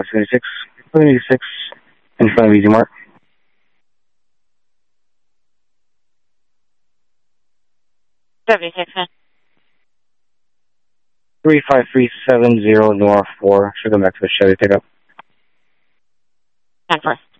76 in front of Easy Mart. 76, 35370 North 4. Should go back to the Chevy pickup. 10-4.